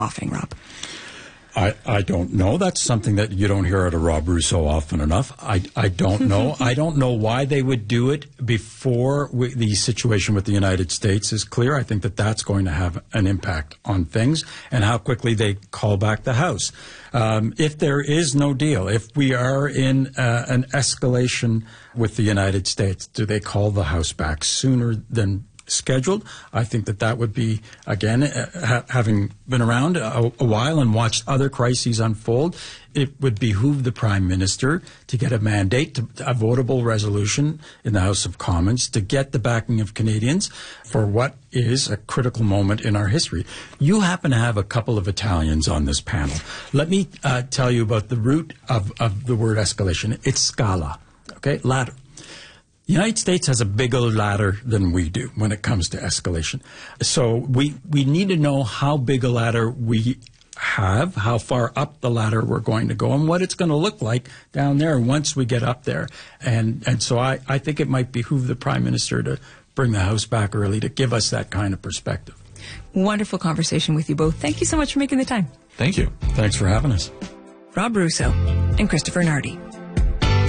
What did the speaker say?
offing, Rob? I don't know. That's something that you don't hear out of Rob Russo often enough. I don't know. I don't know why they would do it before the situation with the United States is clear. I think that that's going to have an impact on things and how quickly they call back the House. If there is no deal, if we are in an escalation with the United States, do they call the House back sooner than scheduled? I think that would be, again, having been around a while and watched other crises unfold, it would behoove the Prime Minister to get a mandate, a votable resolution in the House of Commons to get the backing of Canadians for what is a critical moment in our history. You happen to have a couple of Italians on this panel. Let me tell you about the root of the word escalation. It's scala, okay, ladder. The United States has a bigger ladder than we do when it comes to escalation. So we need to know how big a ladder we have, how far up the ladder we're going to go, and what it's going to look like down there once we get up there. And so I think it might behoove the Prime Minister to bring the House back early to give us that kind of perspective. Wonderful conversation with you both. Thank you so much for making the time. Thank you. Thanks for having us. Rob Russo and Christopher Nardi.